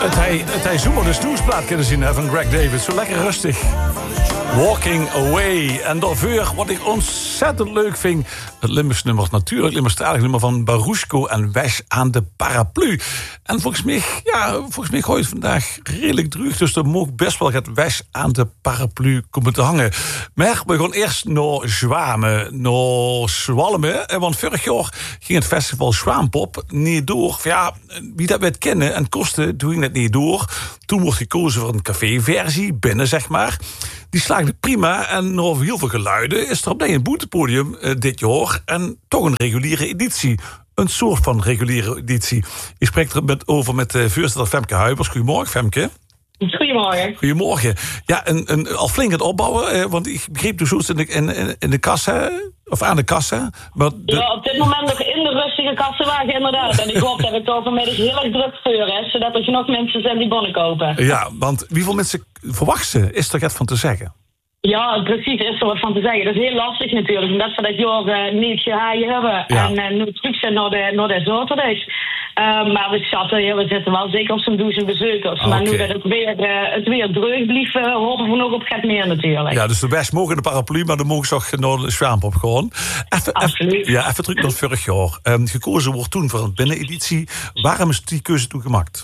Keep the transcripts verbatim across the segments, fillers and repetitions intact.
Het hij, het hij zomaar de snoesplaat kunnen zien hè, van Greg David. Zo lekker rustig. Walking Away. En daarvoor, wat ik ontzettend leuk vind... het Limburgs nummer, natuurlijk Limburgstalig nummer van Barushko en Weg aan de Paraplu. En volgens mij, ja, volgens mij gooit het vandaag redelijk droog. Dus er mag best wel het Weg aan de Paraplu komen te hangen. Maar we gaan eerst naar Zwamen, naar Zwalmen. Want vorig jaar ging het festival Zwaampop niet door. Ja, wie dat weet kennen en kosten, toen ging het niet door. Toen wordt gekozen voor een café-versie, binnen zeg maar. Die slaagde prima en nog heel veel geluiden is er op een boetepodium uh, dit jaar. En toch een reguliere editie. Een soort van reguliere editie. Je spreekt er met, over met uh, voorzitter Femke Huibers. Goedemorgen, Femke. Goedemorgen. Goedemorgen. Ja, een, een, al flink het opbouwen, eh, want ik begreep dus zo in de, in, in de kassa, of aan de kassa. Maar de... Ja, op dit moment nog in de rustige kassenwagen inderdaad. En ik hoop dat het overmiddag heel erg druk voor is, zodat er genoeg mensen zijn die bonnen kopen. Ja, want hoeveel mensen verwachten, is er wat van te zeggen? Ja, precies, is er wat van te zeggen. Dat is heel lastig natuurlijk, omdat we dat jaar uh, niet gehaaien hebben. Ja. En uh, nu terug zijn naar de, naar de zaterdag. Uh, maar we schatten, ja, we zitten wel zeker op zo'n duizend bezoekers. Okay. Maar nu dat het weer, uh, het weer droog blieft, uh, hopen we nog op gaat meer natuurlijk. Ja, dus de best mogen de paraplu, maar dan mogen ze ook naar de Zwaampop gewoon. Even, Absoluut. Even, ja, even terug naar vorig jaar. Um, gekozen wordt toen voor een binneneditie. Waarom is die keuze toen gemaakt?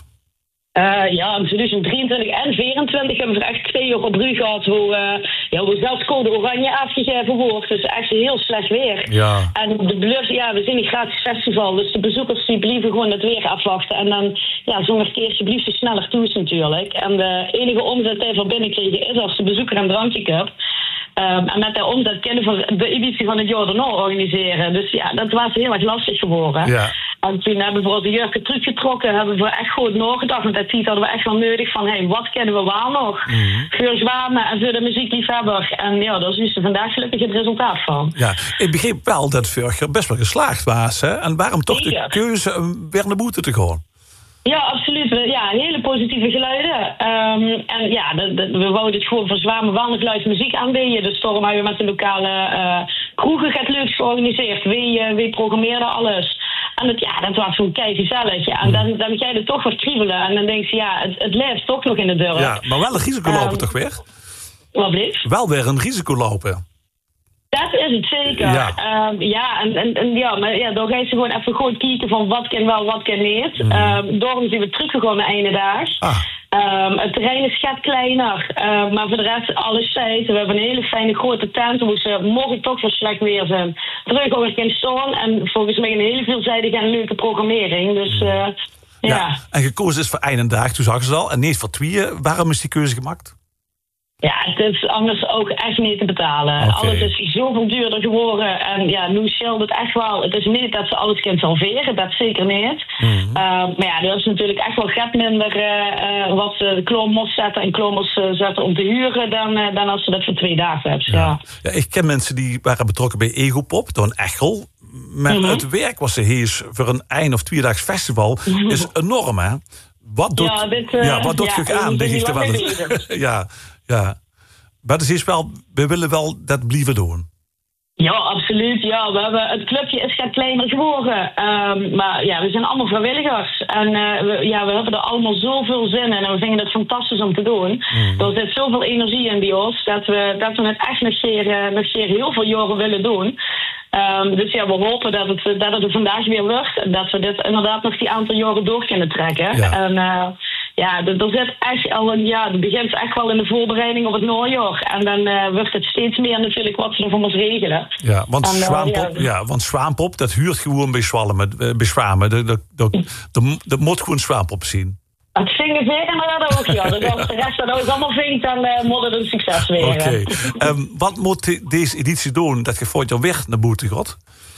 Uh, ja, in tweeduizend drieëntwintig en vierentwintig hebben we er echt twee jaar op rug gehad hoe, uh, ja, hoe zelfs code oranje afgegeven wordt. Dus echt heel slecht weer. Ja. En de belust, ja, we zijn een gratis festival, dus de bezoekers die blijven gewoon het weer afwachten. En dan, ja, zo'n keertje blijft ze sneller toe natuurlijk. En de enige omzet die we van binnen kregen is als de bezoeker een drankje koopt. Um, en met de omzet kunnen we de editie van het jaar daarna organiseren. Dus ja, dat was heel erg lastig geworden. Ja. En toen hebben we voor de jurken teruggetrokken, hebben we echt goed nagedacht. Want dat ziet hadden we echt wel nodig van, hey, wat kennen we waar nog? Mm-hmm. Voor Zwamen en voor de muziekliefhebber. En ja, daar is er vandaag gelukkig het resultaat van. Ja, ik begreep wel dat vorig jaar best wel geslaagd was. Hè? En waarom toch de Zeker. keuze om weer naar boete te gaan? Ja, absoluut. We- Ja, hele positieve geluiden. Um, en ja, de, de, we wouden het gewoon voor Zwamen wel nog luid muziek aanbieden. Dus daarom hebben we met de lokale uh, kroegen het leuks georganiseerd. Wie, uh, wie programmeerde alles. En het, ja, dat was gewoon kei gezellig. Ja. En dan, dan ga je er toch wat kriebelen. En dan denk je, ja, het, het leeft toch nog in de deur. Ja, maar wel een risico lopen Um, toch weer? Wat bleef? Wel weer een risico lopen. Dat is het zeker. Ja. Um, ja, en, en, en ja, maar ja, dan ga je ze gewoon even goed kijken van wat kan wel, wat kan niet. Mm. Um, daarom zijn we teruggegaan naar ene dag. Ah. Um, het terrein is gaat kleiner, uh, maar voor de rest alles tijd. We hebben een hele fijne grote tent, hoe ze mocht toch wel slecht weer zijn. Terug over kan staan en volgens mij een hele veelzijdige en leuke programmering. Dus uh, ja. Ja. En gekozen is voor één dag, toen zag ze het al. En niet voor tweeën. Waarom is die keuze gemaakt? Ja, het is anders ook echt niet te betalen. Okay. Alles is zoveel duurder geworden. En ja, nu scheelt het echt wel. Het is niet dat ze alles kunnen salveren, dat zeker niet. Mm-hmm. Uh, maar ja, er is natuurlijk echt wel geld minder uh, uh, wat ze klomos zetten en klomos uh, zetten om te huren dan, uh, dan als ze dat voor twee dagen hebben. Ja. Ja. Ja, ik ken mensen die waren betrokken bij Egopop, door een Echel. Maar Mm-hmm. het werk wat ze heeft voor een eind- of tweedaags festival is enorm, hè? Wat doet, Ja, dit, uh, ja, wat doet ja, je aan, we denk ik zijn er wel wel eens. mee bezig. Ja, ja. Maar het is wel, we willen wel dat blijven doen. Ja, absoluut. Ja, we hebben, het clubje is gaat kleiner geworden. Um, maar ja, we zijn allemaal vrijwilligers. En uh, we, ja, we hebben er allemaal zoveel zin in. En we vinden het fantastisch om te doen. Mm. Er zit zoveel energie in bij ons. Dat we, dat we het echt nog zeer, uh, nog zeer heel veel jaren willen doen. Um, dus ja, we hopen dat het, dat het er vandaag weer wordt. En dat we dit inderdaad nog die aantal jaren door kunnen trekken. Ja. En uh, ja, er zit echt al een, ja, het begint echt wel in de voorbereiding op het najaar. En dan uh, wordt het steeds meer natuurlijk wat ze er voor ons regelen. Ja, want, En, uh, Zwaampop, ja. ja, want Zwaampop, dat huurt gewoon bij Zwalmen, uh, bij Zwamen. Dat, dat, dat, dat, dat moet gewoon Zwaampop zien. Het zingen zeker inderdaad ook, ja. Dus als de rest dat ook allemaal vindt, dan uh, moet het een succes weer. Oké. Okay. um, wat moet de, deze editie doen dat je voor je weer naar boete gaat?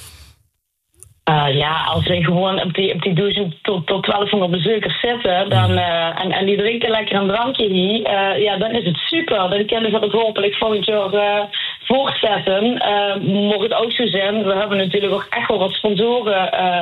Uh, ja, als we gewoon op die, op die duizend tot, tot twaalfhonderd bezoekers zitten dan, uh, en, en die drinken lekker een drankje hier, uh, ja, dan is het super. Dan kunnen we het hopelijk volgend jaar uh, voortzetten. Uh, mocht het ook zo zijn, we hebben natuurlijk ook echt wel wat sponsoren uh,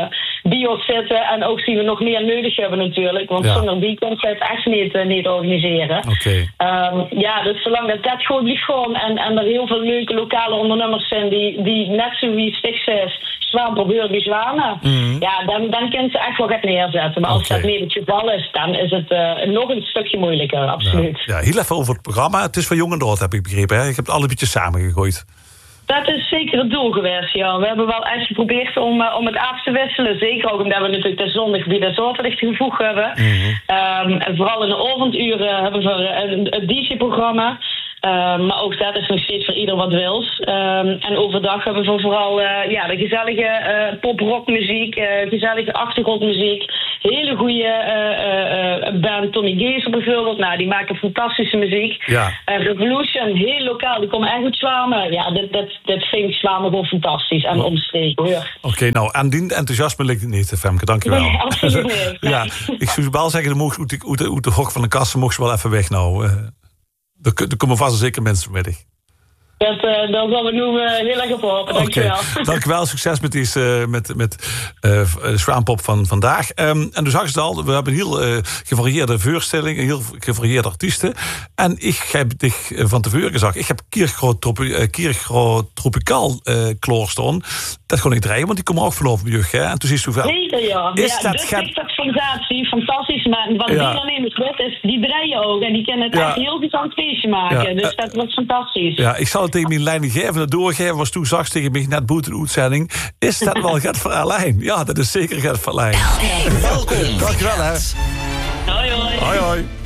bios zitten. En ook die we nog meer nodig hebben natuurlijk. Want ja. zonder die kon je het echt niet, uh, niet organiseren. Okay. Um, ja, dus zolang dat, dat gewoon blijft gewoon. En, en er heel veel leuke lokale ondernemers zijn die, die net zo wie Stichtses Zwaan probeert die zwanen. Mm-hmm. Ja, dan, dan kunnen ze echt wel gaan neerzetten. Maar als okay. dat niet het geval is, dan is het uh, nog een stukje moeilijker, absoluut. Ja. Ja, heel even over het programma. Het is voor jong en oud, heb ik begrepen. Hè? Je hebt alle beetje samengegooid. Dat is zeker het doel geweest, ja. We hebben wel echt geprobeerd om, uh, om het af te wisselen. Zeker ook omdat we natuurlijk de zondag bij de zaterdag gevoegd hebben. Mm-hmm. Um, en vooral in de avonduren hebben we een, een D J-programma. Uh, maar ook dat is nog steeds voor ieder wat wils. Um, en overdag hebben we vooral uh, ja, de gezellige uh, pop-rockmuziek, uh, gezellige achtergrondmuziek. Hele goede uh, uh, band Tommy Geeser bijvoorbeeld. Nou, die maken fantastische muziek. Ja. Uh, Revolution, heel lokaal, die komen echt goed zwamen. Ja, dit, dit, dit vind ik zwamen gewoon fantastisch en oh. omstreken. Ja. Oké, okay, nou, aan die enthousiasme ligt het niet, Femke, dankjewel. Nee, absoluut niet. Nee. Ja, ik zou wel zeggen, de, de, de, de hok van de kassen mocht ze wel even weg nou. Uh, er, er komen vast zeker mensen vanmiddag. Dat, uh, daar gaan we nu uh, heel erg op hopen. Dankjewel. Okay. Dankjewel. Succes met, die, uh, met, met uh, Zwaanpop van vandaag. Um, en dus zag je het al, we hebben heel uh, gevarieerde voorstellingen, heel gevarieerde artiesten. En ik heb dich van tevoren gezegd, ik heb Kirchgro Tropi- Tropicaal uh, kloorstaan. Dat kon ik draaien, want die komen ook verloven bij jeugd. Hè? En toen is het Zeker, ja. Is ja dat dus gaat... is dat sensatie, fantastisch. Maar wat ja. die dan in het wet is, die draaien ook. En die kunnen het ja. echt heel goed aan het feestje maken. Ja. Dus dat wordt fantastisch. Ja, ik zal het tegen mijn lijn geven, dat doorgeven. Was toen zag tegen mij net boete de uitzending. Is dat wel Gert van Alijn? Ja, dat is zeker Gert van Alijn. Welkom. Dankjewel, hè. Hoi, hoi. Hoi, hoi.